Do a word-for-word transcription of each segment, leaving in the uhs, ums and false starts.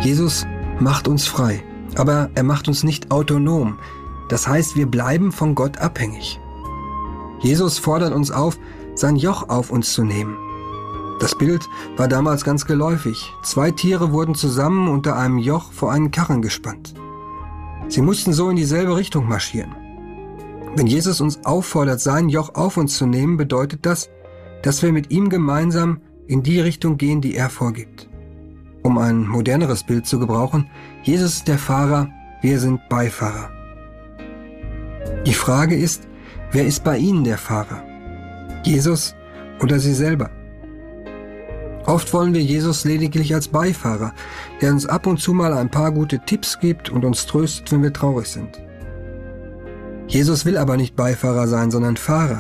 Jesus macht uns frei, aber er macht uns nicht autonom. Das heißt, wir bleiben von Gott abhängig. Jesus fordert uns auf, sein Joch auf uns zu nehmen. Das Bild war damals ganz geläufig. Zwei Tiere wurden zusammen unter einem Joch vor einen Karren gespannt. Sie mussten so in dieselbe Richtung marschieren. Wenn Jesus uns auffordert, sein Joch auf uns zu nehmen, bedeutet das, dass wir mit ihm gemeinsam in die Richtung gehen, die er vorgibt. Um ein moderneres Bild zu gebrauchen, Jesus ist der Fahrer, wir sind Beifahrer. Die Frage ist, wer ist bei Ihnen der Fahrer? Jesus oder Sie selber? Oft wollen wir Jesus lediglich als Beifahrer, der uns ab und zu mal ein paar gute Tipps gibt und uns tröstet, wenn wir traurig sind. Jesus will aber nicht Beifahrer sein, sondern Fahrer.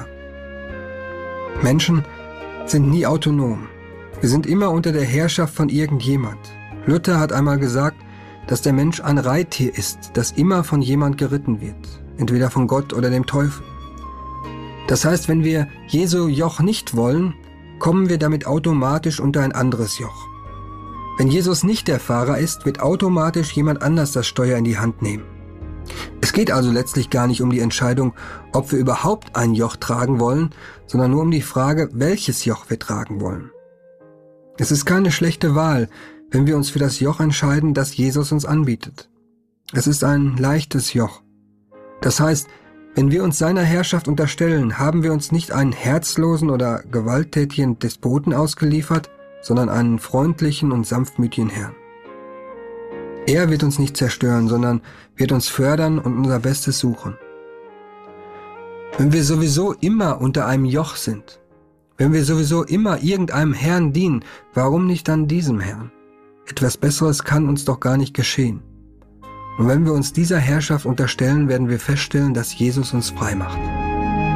Menschen sind nie autonom. Wir sind immer unter der Herrschaft von irgendjemand. Luther hat einmal gesagt, dass der Mensch ein Reittier ist, das immer von jemand geritten wird, entweder von Gott oder dem Teufel. Das heißt, wenn wir Jesu Joch nicht wollen, kommen wir damit automatisch unter ein anderes Joch. Wenn Jesus nicht der Fahrer ist, wird automatisch jemand anders das Steuer in die Hand nehmen. Es geht also letztlich gar nicht um die Entscheidung, ob wir überhaupt ein Joch tragen wollen, sondern nur um die Frage, welches Joch wir tragen wollen. Es ist keine schlechte Wahl, wenn wir uns für das Joch entscheiden, das Jesus uns anbietet. Es ist ein leichtes Joch. Das heißt, wenn wir uns seiner Herrschaft unterstellen, haben wir uns nicht einen herzlosen oder gewalttätigen Despoten ausgeliefert, sondern einen freundlichen und sanftmütigen Herrn. Er wird uns nicht zerstören, sondern wird uns fördern und unser Bestes suchen. Wenn wir sowieso immer unter einem Joch sind, wenn wir sowieso immer irgendeinem Herrn dienen, warum nicht dann diesem Herrn? Etwas Besseres kann uns doch gar nicht geschehen. Und wenn wir uns dieser Herrschaft unterstellen, werden wir feststellen, dass Jesus uns frei macht.